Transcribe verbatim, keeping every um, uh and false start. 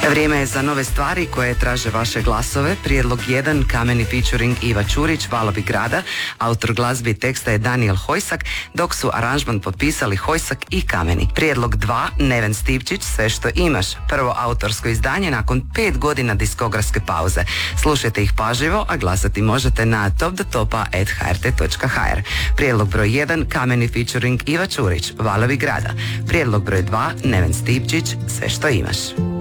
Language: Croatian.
Vrijeme je za nove stvari koje traže vaše glasove. Prijedlog jedan, Kameni featuring Iva Ćurić, Valovi grada. Autor glazbe i teksta je Daniel Hojsak, dok su aranžman potpisali Hojsak i Kameni. Prijedlog dva, Neven Stipčić, Sve što imaš. Prvo autorsko izdanje nakon pet godina diskografske pauze. Slušajte ih pažljivo, a glasati možete na topdotopa at h r t dot h r. Prijedlog broj jedan, Kameni featuring Iva Ćurić, Valovi grada. Prijedlog broj dva, Neven Stipčić, Sve što imaš.